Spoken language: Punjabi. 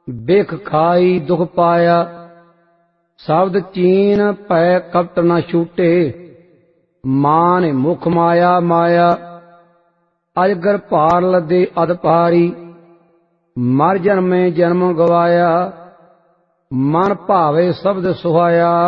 ਬਿਖ ਖਾਈ ਦੁਖ ਪਾਇਆ। ਸ਼ਬਦ ਚੀਨ ਪੈ ਕਪਟ ਨ ਛੂਟੇ, ਮਾਨ ਮੁਖ ਮਾਇਆ ਮਾਇਆ। ਅਜਗਰ ਭਾਰ ਲੱਦੇ ਅਦ ਭਾਰੀ, ਮਰ ਜਨਮੇ ਜਨਮ ਗਵਾਇਆ। ਮਨ ਭਾਵੇ ਸ਼ਬਦ ਸੁਹਾਇਆ।